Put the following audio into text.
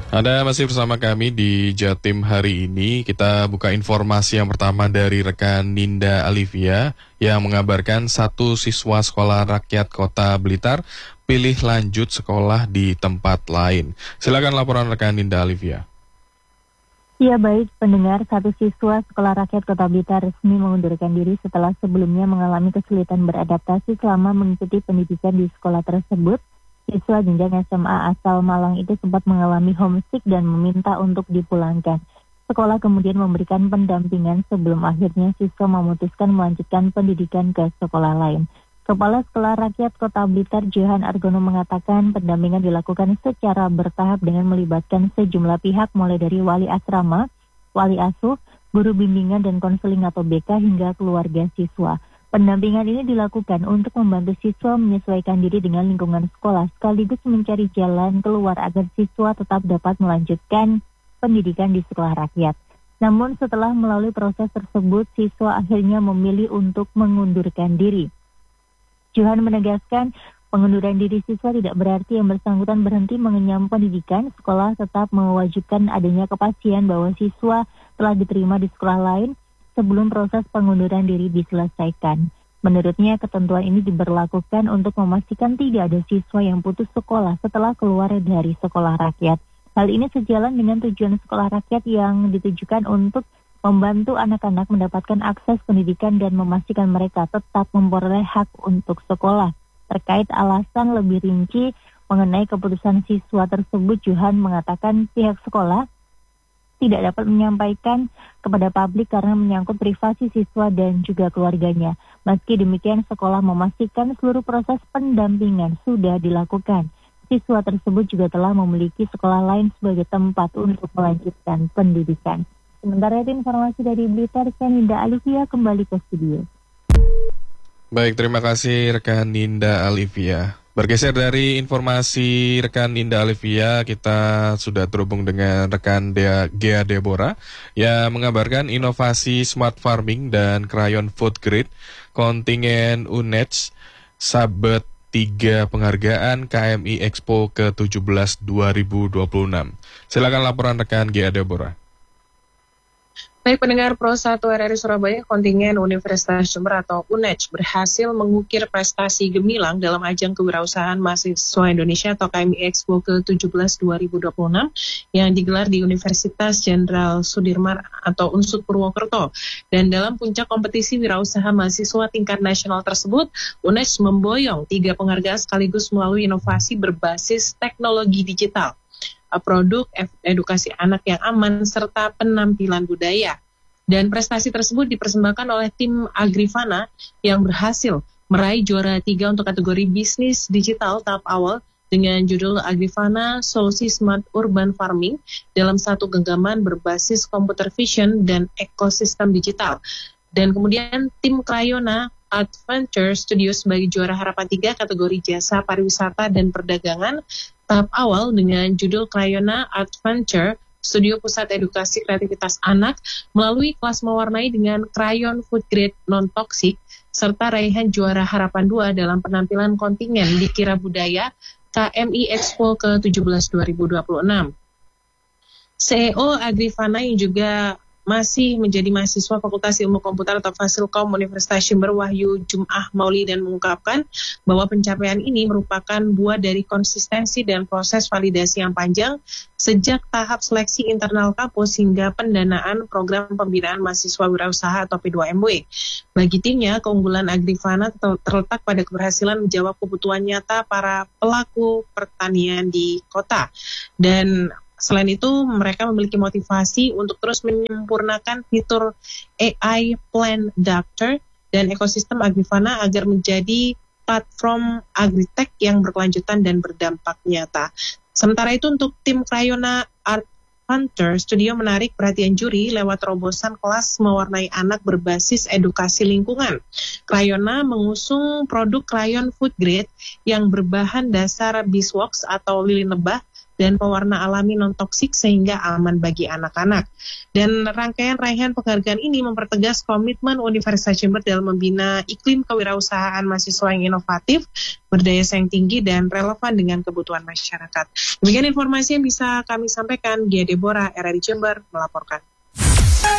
Anda masih bersama kami di Jatim hari ini. Kita buka informasi yang pertama dari rekan Ninda Alivia yang mengabarkan satu siswa sekolah rakyat Kota Blitar pilih lanjut sekolah di tempat lain. Silakan laporan rekan Ninda Alivia. Ya baik, pendengar, satu siswa sekolah rakyat Kota Blitar resmi mengundurkan diri setelah sebelumnya mengalami kesulitan beradaptasi selama mengikuti pendidikan di sekolah tersebut. Siswa jenjang SMA asal Malang itu sempat mengalami homesick dan meminta untuk dipulangkan. Sekolah kemudian memberikan pendampingan sebelum akhirnya siswa memutuskan melanjutkan pendidikan ke sekolah lain. Kepala Sekolah Rakyat Kota Blitar, Johan Argono, mengatakan pendampingan dilakukan secara bertahap dengan melibatkan sejumlah pihak mulai dari wali asrama, wali asuh, guru bimbingan dan konseling atau BK hingga keluarga siswa. Pendampingan ini dilakukan untuk membantu siswa menyesuaikan diri dengan lingkungan sekolah sekaligus mencari jalan keluar agar siswa tetap dapat melanjutkan pendidikan di sekolah rakyat. Namun setelah melalui proses tersebut, siswa akhirnya memilih untuk mengundurkan diri. Johan menegaskan pengunduran diri siswa tidak berarti yang bersangkutan berhenti mengenyam pendidikan. Sekolah tetap mewajibkan adanya kepastian bahwa siswa telah diterima di sekolah lain sebelum proses pengunduran diri diselesaikan. Menurutnya, ketentuan ini diberlakukan untuk memastikan tidak ada siswa yang putus sekolah setelah keluar dari sekolah rakyat. Hal ini sejalan dengan tujuan sekolah rakyat yang ditujukan untuk membantu anak-anak mendapatkan akses pendidikan dan memastikan mereka tetap memperoleh hak untuk sekolah. Terkait alasan lebih rinci mengenai keputusan siswa tersebut, Johan mengatakan pihak sekolah tidak dapat menyampaikan kepada publik karena menyangkut privasi siswa dan juga keluarganya. Meski demikian, sekolah memastikan seluruh proses pendampingan sudah dilakukan. Siswa tersebut juga telah memiliki sekolah lain sebagai tempat untuk melanjutkan pendidikan. Sementara itu informasi dari Blitar, saya Ninda Alivia kembali ke studio. Baik, terima kasih rekan Ninda Alivia. Bergeser dari informasi rekan Ninda Alivia, kita sudah terhubung dengan rekan Gea Deborah yang mengabarkan inovasi smart farming dan krayon food grade kontingen UNED sabet 3 penghargaan KMI Expo ke-17 2026. Silakan laporan rekan Gea Deborah. Baik pendengar, Pro 1 RRI Surabaya, kontingen Universitas Jember atau UNED berhasil mengukir prestasi gemilang dalam ajang kewirausahaan mahasiswa Indonesia atau KMI Expo ke-17 2026 yang digelar di Universitas Jenderal Sudirman atau UNSUD Purwokerto. Dan dalam puncak kompetisi wirausaha mahasiswa tingkat nasional tersebut, UNED memboyong 3 penghargaan sekaligus melalui inovasi berbasis teknologi digital, produk edukasi anak yang aman, serta penampilan budaya. Dan prestasi tersebut dipersembahkan oleh tim Agrifana yang berhasil meraih juara 3 untuk kategori bisnis digital tahap awal dengan judul Agrifana Solusi Smart Urban Farming dalam satu genggaman berbasis computer vision dan ekosistem digital. Dan kemudian tim Krayona Adventure Studio sebagai juara harapan 3 kategori jasa pariwisata dan perdagangan tahap awal dengan judul Krayona Adventure Studio Pusat Edukasi Kreativitas Anak melalui kelas mewarnai dengan krayon food grade non-toxic serta raihan juara harapan 2 dalam penampilan kontingen Dikira Budaya KMI Expo ke-17 2026. CEO Agrifana yang juga masih menjadi mahasiswa Fakultas Ilmu Komputer atau Fasilkom Universitas Jember, Wahyu Jum'ah Mauli, dan mengungkapkan bahwa pencapaian ini merupakan buah dari konsistensi dan proses validasi yang panjang sejak tahap seleksi internal kampus hingga pendanaan program pembinaan mahasiswa wirausaha atau P2MW. Bagi timnya, keunggulan Agrifana terletak pada keberhasilan menjawab kebutuhan nyata para pelaku pertanian di kota. Dan selain itu, mereka memiliki motivasi untuk terus menyempurnakan fitur AI Plant Doctor dan ekosistem Agrifana agar menjadi platform agritech yang berkelanjutan dan berdampak nyata. Sementara itu, untuk tim Krayona Art Hunter Studio menarik perhatian juri lewat terobosan kelas mewarnai anak berbasis edukasi lingkungan. Krayona mengusung produk krayon food grade yang berbahan dasar beeswax atau lilin lebah dan pewarna alami non-toksik sehingga aman bagi anak-anak. Dan rangkaian raihan penghargaan ini mempertegas komitmen Universitas Jember dalam membina iklim kewirausahaan mahasiswa yang inovatif, berdaya saing tinggi, dan relevan dengan kebutuhan masyarakat. Demikian informasi yang bisa kami sampaikan. Gia Deborah, RRI Jember, melaporkan.